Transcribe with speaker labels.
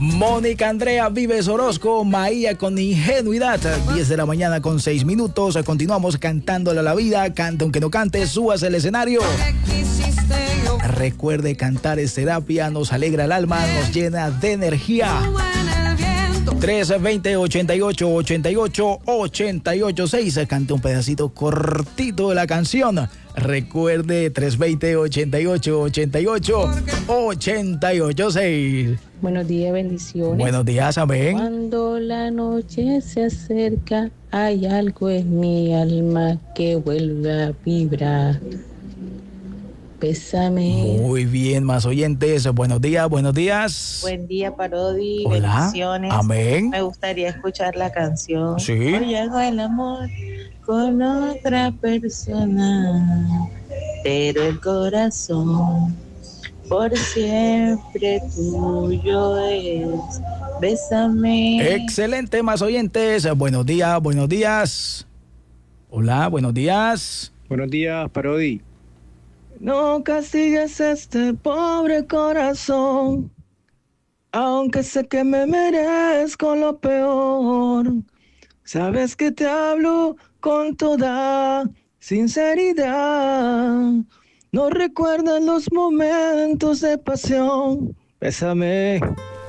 Speaker 1: Mónica Andrea Vives Orozco, Maía con Ingenuidad, 10 de la mañana con 6 minutos. Continuamos cantándole a la vida. Canta aunque no cante, súbase al escenario. Recuerde, cantar es terapia, nos alegra el alma, nos llena de energía. 320-88-88-88-6. Cante un pedacito cortito de la canción. Recuerde, 320-88-88-88-6.
Speaker 2: Buenos días, bendiciones.
Speaker 1: Buenos días, amén.
Speaker 2: Cuando la noche se acerca, hay algo en mi alma que vuelve a vibrar. Bésame.
Speaker 1: Muy bien, más oyentes. Buenos días, buenos días.
Speaker 3: Buen día, Parodi.
Speaker 1: Hola.
Speaker 3: Bendiciones.
Speaker 1: Amén.
Speaker 3: Me gustaría escuchar la canción.
Speaker 1: Sí.
Speaker 3: Hoy hago el amor con otra persona, pero el corazón por siempre tuyo es. Bésame.
Speaker 1: Excelente, más oyentes. Buenos días, buenos días. Hola, buenos días.
Speaker 4: Buenos días, Parodi. No castigues este pobre corazón, aunque sé que me merezco lo peor. Sabes que te hablo con toda sinceridad. No recuerdas los momentos de pasión. Bésame.